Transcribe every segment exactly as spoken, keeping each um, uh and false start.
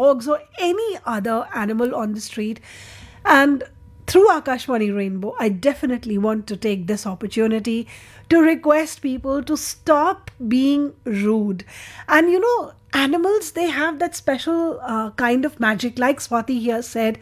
dogs or any other animal on the street. And through Akashvani Rainbow, I definitely want to take this opportunity to request people to stop being rude. And you know, animals, they have that special uh, kind of magic. Like Swati here said,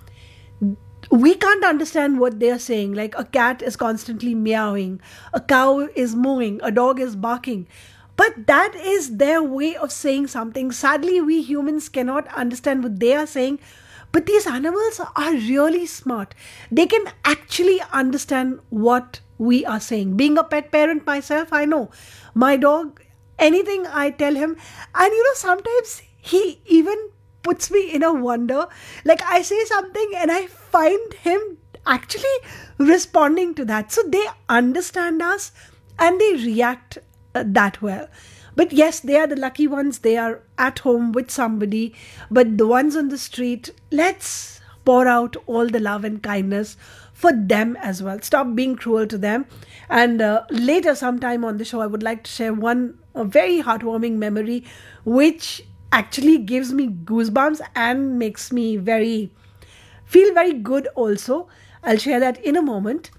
we can't understand what they're saying. Like a cat is constantly meowing, a cow is mooing, a dog is barking. But that is their way of saying something. Sadly, we humans cannot understand what they are saying. But these animals are really smart. They can actually understand what we are saying. Being a pet parent myself, I know my dog, anything I tell him, and you know, sometimes he even puts me in a wonder. Like I say something and I find him actually responding to that. So they understand us and they react uh, that well. But yes, they are the lucky ones. They are at home with somebody. But the ones on the street, let's pour out all the love and kindness for them as well. Stop being cruel to them. And uh, later, sometime on the show, I would like to share one a very heartwarming memory, which actually gives me goosebumps and makes me very feel very good also. I'll share that in a moment.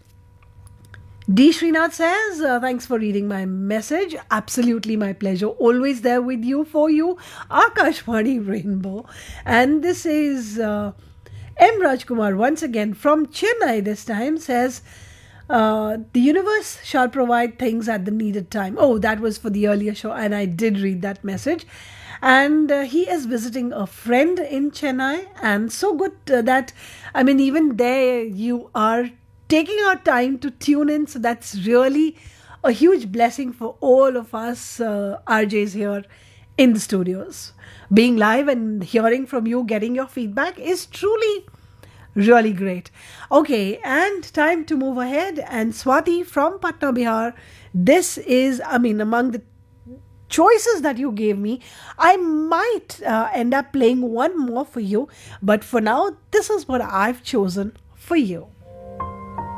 D. Srinath says, uh, thanks for reading my message. Absolutely my pleasure. Always there with you, for you. Akashvani Rainbow. And this is uh, M. Rajkumar once again from Chennai this time says, uh, the universe shall provide things at the needed time. Oh, that was for the earlier show and I did read that message. And uh, he is visiting a friend in Chennai, and so good uh, that, I mean, even there you are taking our time to tune in. So that's really a huge blessing for all of us uh, R Js here in the studios. Being live and hearing from you, getting your feedback is truly really great. Okay, and time to move ahead. And Swati from Patna, Bihar, this is, I mean, among the choices that you gave me, I might uh, end up playing one more for you. But for now, this is what I've chosen for you.